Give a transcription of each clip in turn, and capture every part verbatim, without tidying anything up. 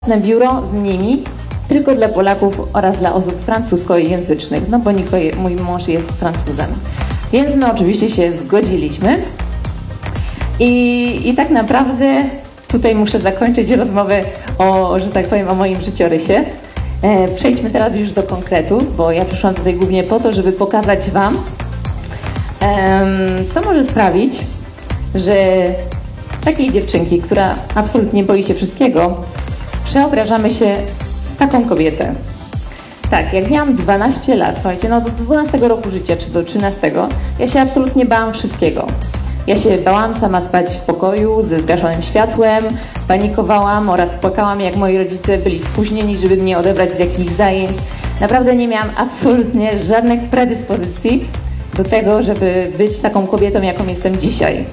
Na biuro z nimi tylko dla Polaków oraz dla osób francuskojęzycznych, no bo Niko, mój mąż jest Francuzem. Więc my oczywiście się zgodziliśmy i, i tak naprawdę tutaj muszę zakończyć rozmowę o, że tak powiem, o moim życiorysie. E, przejdźmy teraz już do konkretu, bo ja przyszłam tutaj głównie po to, żeby pokazać Wam, e, co może sprawić, że z takiej dziewczynki, która absolutnie boi się wszystkiego, przeobrażamy się w taką kobietę. Tak, jak miałam dwanaście lat, słuchajcie, no do dwunastego roku życia, czy do trzynastego, ja się absolutnie bałam wszystkiego. Ja się bałam sama spać w pokoju ze zgaszonym światłem, panikowałam oraz płakałam, jak moi rodzice byli spóźnieni, żeby mnie odebrać z jakichś zajęć. Naprawdę nie miałam absolutnie żadnych predyspozycji do tego, żeby być taką kobietą, jaką jestem dzisiaj.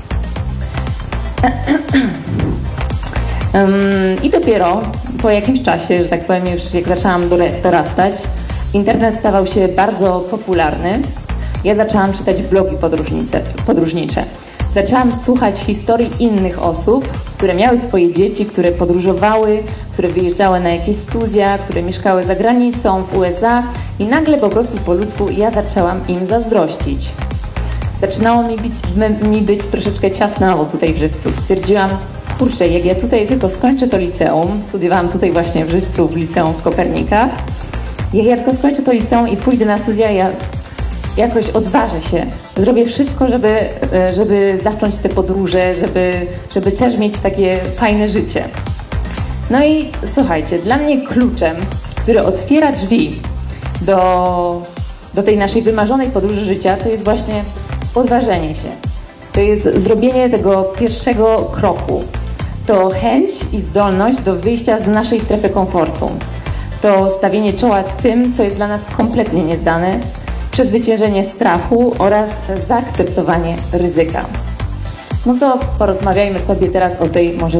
I dopiero po jakimś czasie, że tak powiem, już jak zaczęłam dorastać, internet stawał się bardzo popularny. Ja zaczęłam czytać blogi podróżnicze. Zaczęłam słuchać historii innych osób, które miały swoje dzieci, które podróżowały, które wyjeżdżały na jakieś studia, które mieszkały za granicą, w U S A i nagle po prostu po ludzku ja zaczęłam im zazdrościć. Zaczynało mi być, mi być troszeczkę ciasnawo tutaj w Żywcu. Stwierdziłam, kurczę, jak ja tutaj tylko skończę to liceum, studiowałam tutaj właśnie w Żywcu, w liceum w Kopernikach, jak ja tylko skończę to liceum i pójdę na studia, ja jakoś odważę się, zrobię wszystko, żeby, żeby zacząć te podróże, żeby, żeby też mieć takie fajne życie. No i słuchajcie, dla mnie kluczem, który otwiera drzwi do, do tej naszej wymarzonej podróży życia, to jest właśnie odważenie się. To jest zrobienie tego pierwszego kroku. To chęć i zdolność do wyjścia z naszej strefy komfortu. To stawienie czoła tym, co jest dla nas kompletnie nieznane, przezwyciężenie strachu oraz zaakceptowanie ryzyka. No to porozmawiajmy sobie teraz o tej może